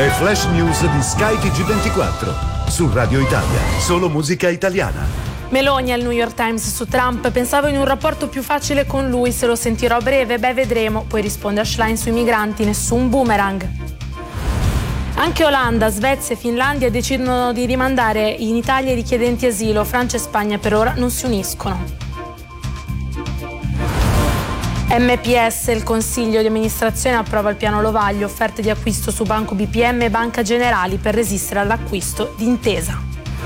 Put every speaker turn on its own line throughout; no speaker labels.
Le flash news di Sky TG24 su Radio Italia, solo musica italiana.
Meloni al New York Times su Trump: pensavo in un rapporto più facile con lui, se lo sentirò a breve, beh vedremo. Poi risponde a Schlein sui migranti: nessun boomerang. Anche Olanda, Svezia e Finlandia decidono di rimandare in Italia i richiedenti asilo. Francia e Spagna per ora non si uniscono. MPS, il consiglio di amministrazione approva il piano Lovaglio, offerte di acquisto su Banco BPM e Banca Generali per resistere all'acquisto di Intesa.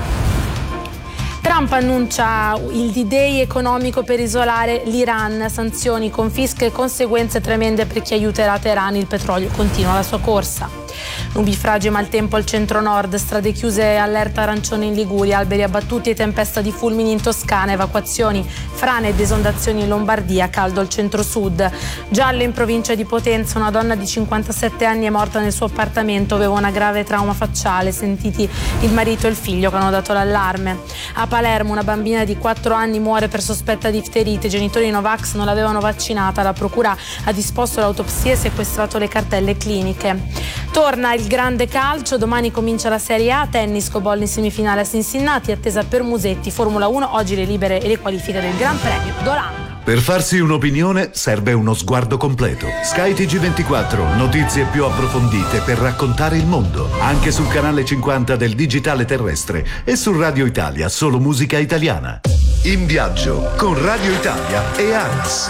Trump annuncia il D-Day economico per isolare l'Iran, sanzioni, confische e conseguenze tremende per chi aiuterà Teheran. Il petrolio continua la sua corsa. Nubifragi e maltempo al centro-nord, strade chiuse, allerta arancione in Liguria, alberi abbattuti e tempesta di fulmini in Toscana, evacuazioni, frane ed esondazioni in Lombardia, caldo al centro-sud. Giallo in provincia di Potenza, una donna di 57 anni è morta nel suo appartamento, aveva una grave trauma facciale, sentiti il marito e il figlio che hanno dato l'allarme. A Palermo una bambina di 4 anni muore per sospetta di difterite, i genitori Novax non l'avevano vaccinata, la procura ha disposto l'autopsia e sequestrato le cartelle cliniche. Torna il grande calcio, domani comincia la Serie A, tennis, Cobolli in semifinale a Cincinnati, attesa per Musetti, Formula 1, oggi le libere e le qualifiche del Gran Premio d'Olanda.
Per farsi un'opinione serve uno sguardo completo. Sky TG24, notizie più approfondite per raccontare il mondo, anche sul canale 50 del digitale terrestre e su Radio Italia, solo musica italiana. In viaggio con Radio Italia e ANAS.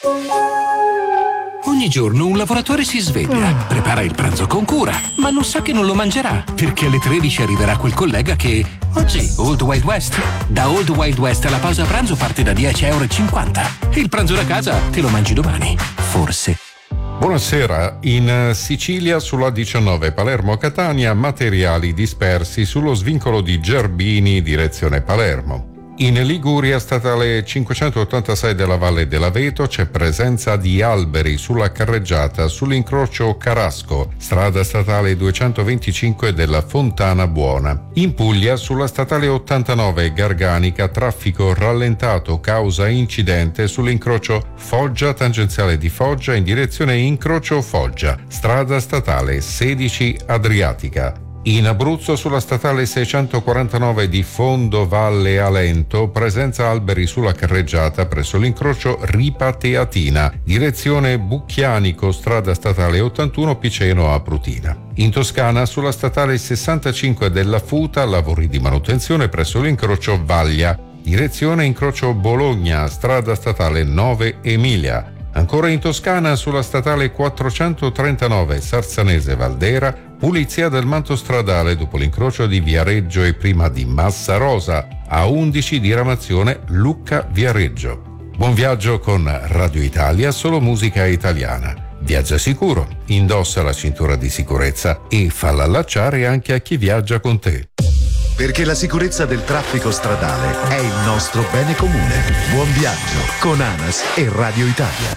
Ogni giorno un lavoratore si sveglia, prepara il pranzo con cura, ma non sa che non lo mangerà, perché alle 13 arriverà quel collega che... Oggi, Old Wild West. Da Old Wild West la pausa pranzo parte da 10,50 €. Il pranzo da casa te lo mangi domani, forse.
Buonasera. In Sicilia sulla 19 Palermo-Catania materiali dispersi sullo svincolo di Gerbini direzione Palermo. In Liguria, statale 586 della Valle dell'Aveto, c'è presenza di alberi sulla carreggiata sull'incrocio Carasco, strada statale 225 della Fontana Buona. In Puglia, sulla statale 89 Garganica, traffico rallentato causa incidente sull'incrocio Foggia, tangenziale di Foggia in direzione incrocio Foggia, strada statale 16 Adriatica. In Abruzzo sulla statale 649 di Fondo Valle Alento, presenza alberi sulla carreggiata presso l'incrocio Ripa Teatina, direzione Bucchianico, strada statale 81 Piceno a Prutina. In Toscana sulla statale 65 della Futa, lavori di manutenzione presso l'incrocio Vaglia, direzione incrocio Bologna, strada statale 9 Emilia. Ancora in Toscana sulla statale 439 Sarzanese Valdera, pulizia del manto stradale dopo l'incrocio di Viareggio e prima di Massa Rosa, a 11 diramazione Lucca Viareggio. Buon viaggio con Radio Italia, solo musica italiana. Viaggia sicuro, indossa la cintura di sicurezza e falla allacciare anche a chi viaggia con te.
Perché la sicurezza del traffico stradale è il nostro bene comune. Buon viaggio con ANAS e Radio Italia.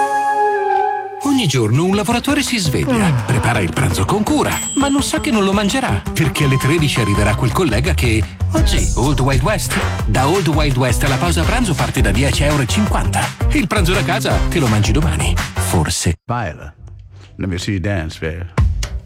Ogni giorno un lavoratore si sveglia, prepara il pranzo con cura, ma non sa che non lo mangerà, perché alle 13 arriverà quel collega che... Oggi, Old Wild West. Da Old Wild West la pausa pranzo parte da 10,50 €. Il pranzo da casa te lo mangi domani, forse.
Viola, let me see you dance, babe.